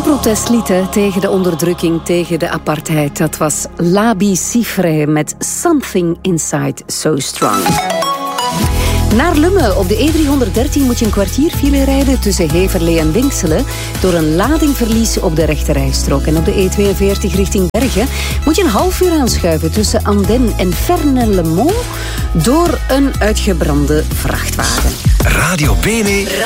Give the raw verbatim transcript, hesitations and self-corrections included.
protestlied hè, tegen de onderdrukking, tegen de apartheid. Dat was Labi Siffre met Something Inside So Strong. Naar Lummen. Op de E driehonderddertien moet je een kwartier file rijden tussen Heverlee en Winkselen door een ladingverlies op de rechterrijstrook. En op de E tweeënveertig richting Bergen moet je een half uur aanschuiven tussen Andenne en Ferney-le-Mont door een uitgebrande vrachtwagen. Radio Bene